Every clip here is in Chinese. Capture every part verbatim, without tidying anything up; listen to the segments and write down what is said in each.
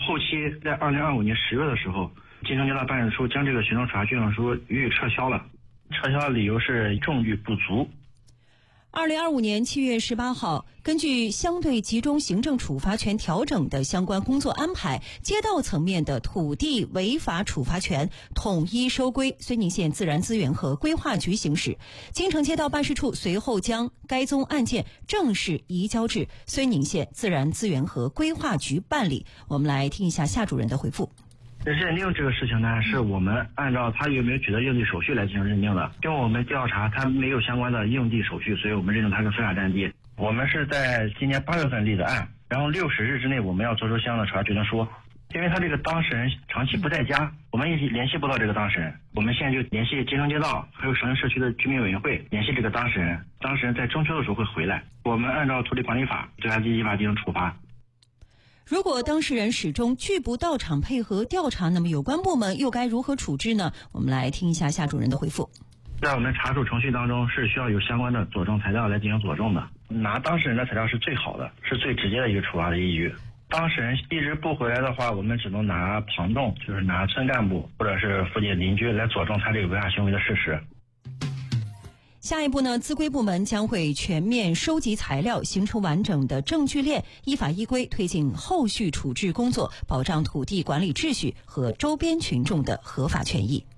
后期在二零二五年十月的时候，京城街道办事处将这个行政处罚决定书予以撤销了，撤销的理由是证据不足。 二零二五年七月十八号，根据相对集中行政处罚权调整的相关工作安排，街道层面的土地违法处罚权统一收归睢宁县自然资源和规划局行使。京城街道办事处随后将该宗案件正式移交至睢宁县自然资源和规划局办理。我们来听一下夏主任的回复。 认定这个事情呢，是我们按照他有没有取得应地手续来进行认定的。经过我们调查，他没有相关的应地手续，所以我们认定他是非法占地。我们是在今年八月份立的案，然后六十日之内我们要做出相应的处罚决定书。因为他这个当事人长期不在家，我们一直联系不到这个当事人，我们现在就联系京城街道还有省社区的居民委员会联系这个当事人，当事人在中秋的时候会回来，我们按照土地管理法对他依法进行处罚。 如果当事人始终拒不到场配合调查，那么有关部门又该如何处置呢？我们来听一下夏主任的回复。 在我们查处程序当中是需要有相关的佐证材料来进行佐证的，拿当事人的材料是最好的，是最直接的一个处罚的依据。当事人一直不回来的话，我们只能拿旁证，就是拿村干部或者是附近邻居来佐证他这个违法行为的事实。 下一步呢，资规部门将会全面收集材料，形成完整的证据链，依法依规推进后续处置工作，保障土地管理秩序和周边群众的合法权益。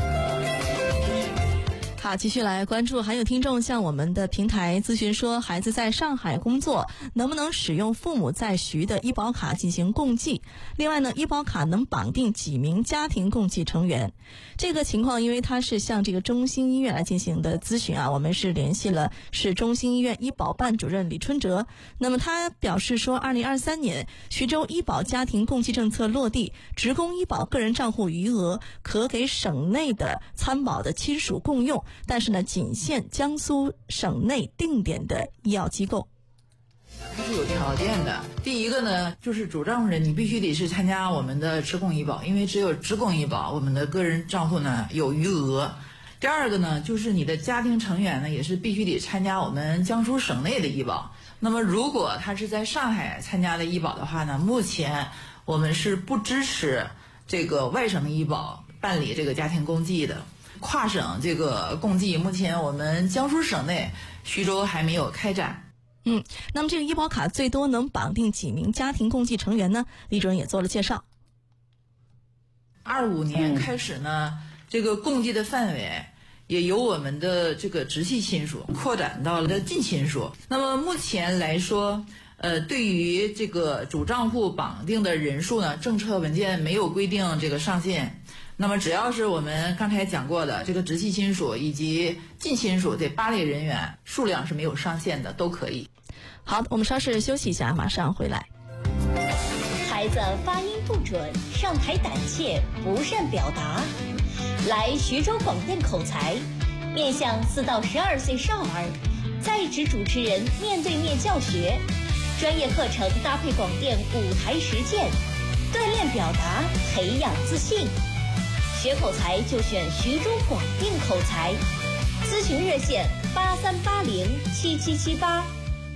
好，继续来关注，还有听众向我们的平台咨询说，孩子在上海工作，能不能使用父母在徐的医保卡进行共计？另外呢，医保卡能绑定几名家庭共计成员？这个情况，因为他是向这个中心医院来进行的咨询啊，我们是联系了市中心医院医保办主任李春哲。那么他表示说，二零二三年徐州医保家庭共计政策落地，职工医保个人账户余额可给省内的参保的亲属共用，但是呢，仅限江苏省内定点的医药机构。 它是有条件的。第一个呢，就是主账户人你必须得是参加我们的职工医保，因为只有职工医保，我们的个人账户呢有余额。第二个呢，就是你的家庭成员呢也是必须得参加我们江苏省内的医保。那么如果他是在上海参加的医保的话呢，目前我们是不支持这个外省的医保办理这个家庭共计的。跨省这个共计，目前我们江苏省内徐州还没有开展。 嗯，那么这个医保卡最多能绑定几名家庭共计成员呢？李主任也做了介绍。 二五年开始呢，嗯、这个共计的范围也由我们的这个直系亲属扩展到了近亲属。那么目前来说，呃，对于这个主账户绑定的人数呢，政策文件没有规定这个上限。那么只要是我们刚才讲过的这个直系亲属以及近亲属这八类人员，数量是没有上限的，都可以。 好，我们稍事休息一下，马上回来。 孩子发音不准，上台胆怯，不善表达，来徐州广电口才，面向四到十二岁少儿，在职主持人面对面教学，专业课程搭配广电舞台实践，锻炼表达，培养自信。学口才就选徐州广电口才，咨询热线八三八零七七七八。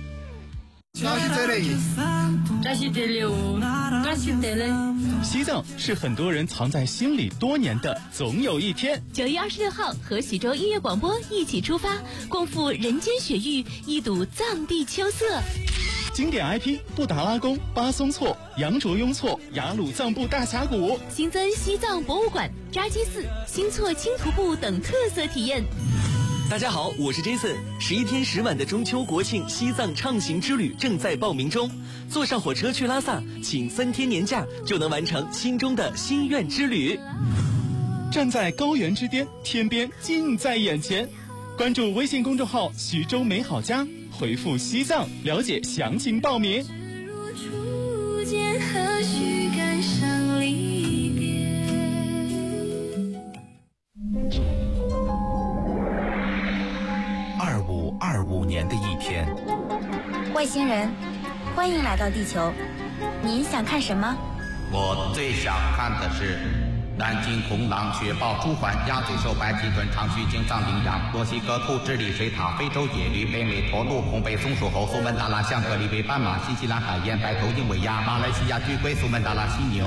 西藏是很多人藏在心里多年的总有一天。 九月二十六号，和徐州音乐广播一起出发，共赴人间雪域，一睹藏地秋色。 经典 I P 布达拉宫、巴松措、羊卓雍措、雅鲁藏布大峡谷， 新增西藏博物馆、扎基寺、新措轻徒步等特色体验。 大家好，我是 Jason。十一天十晚的中秋国庆西藏畅行之旅正在报名中，坐上火车去拉萨，请三天年假就能完成心中的心愿之旅。 站在高原之巅，天边近在眼前。关注微信公众号徐州美好家，回复西藏了解详情报名。 二五二五年的一天， 外星人，欢迎来到地球。您想看什么？ 我最想看的是南京红狼、雪豹、朱鹮、鸭嘴兽、白鳍豚、长须鲸、藏羚羊、墨西哥兔、智利水獭、非洲野驴、北美驼鹿、红背松鼠猴、苏门答腊象、格里威斑马、新西兰海燕、白头鹰尾鸭、马来西亚巨龟、苏门答腊犀牛。